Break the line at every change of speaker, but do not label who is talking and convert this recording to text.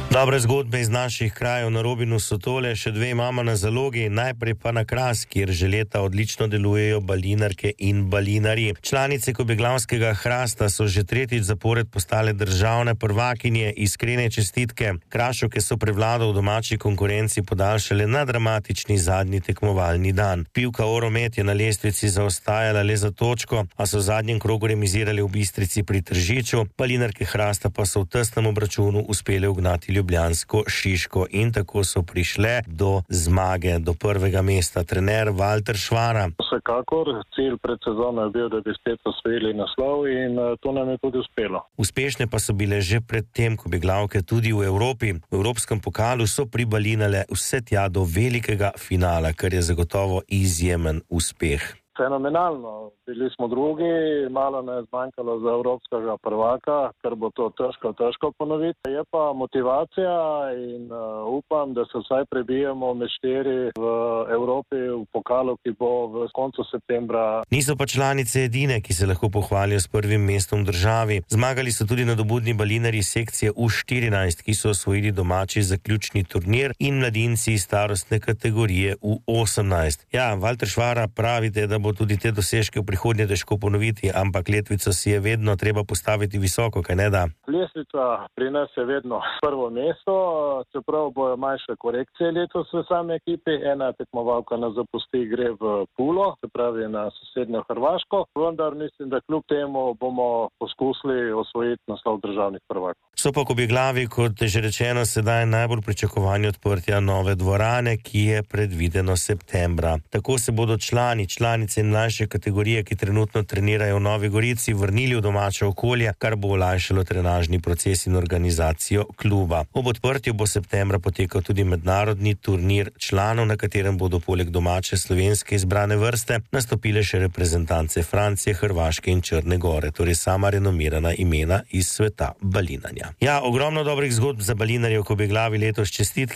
Dobre zgodbe iz naših krajev na Robinu so tole, še dve imamo na zalogi, najprej pa na Kras, kjer že leta odlično delujejo balinarke in balinarji. Članice Kobeglavskega Hrasta so že tretjič zapored postale državne prvakinje, iskrene čestitke. Krašovke so prevlado v domači konkurenci podaljšale na dramatični zadnji tekmovalni dan. Pivka Oromet je na lestvici zaostajala le za točko, a so v zadnjem krogu remizirali v Bistrici pri Tržiču, balinarke Hrasta pa so v tesnem obračunu uspele ugnati ljubljansko Šiško in tako so prišle do zmage, do prvega mesta. Trener Valter Švara.
Vsekakor, cilj pred sezono je bil, da bi spet osvojili naslov in to nam je tudi uspelo.
Uspešne pa so bile že pred tem Kobeglavke tudi v Evropi. V Evropskem pokalu so pribalinale vse tja do velikega finala, kar je zagotovo izjemen uspeh.
Fenomenalno. Bili smo drugi, malo ne je zmanjkalo za evropskega prvaka, ker bo to težko ponoviti. Je pa motivacija in upam, da se vsaj prebijemo med štiri v Evropi v pokalu, ki bo v koncu septembra.
Niso pa članice edine, ki se lahko pohvalijo s prvim mestom v državi. Zmagali so tudi nadobudni balinarji sekcije U14, ki so osvojili domači zaključni turnir, in mladinci iz starostne kategorije U18. Ja, Valter Švara, pravite, da bo tudi te dosežke v prihodnje težko ponoviti, ampak letvico si je vedno treba postaviti visoko, kaj ne da?
Lestvica pri nas je vedno prvo mesto, čeprav bojo manjše korekcije letos v sami ekipi. Ena tekmovalka nas zapusti, gre v Pulo, se pravi na sosednjo Hrvaško, vendar mislim, da kljub temu bomo poskusili osvojiti naslov državnih prvakov.
So pa Kobeglavi, kot je že rečeno, sedaj najbolj pričakovani odprtja nove dvorane, ki je predvideno septembra. Tako se bodo članice in mlajše kategorije, ki trenutno trenirajo v Novi Gorici, vrnili v domače okolje, kar bo olajšalo trenažni proces in organizacijo kluba. Ob odprtju bo septembra potekal tudi mednarodni turnir članov, na katerem bodo poleg domače slovenske izbrane vrste nastopile še reprezentance Francije, Hrvaške in Črne Gore, torej sama renomirana imena iz sveta balinanja. Ja, ogromno dobrih zgodb za balinarje v Kobeglavi letos, čestitke.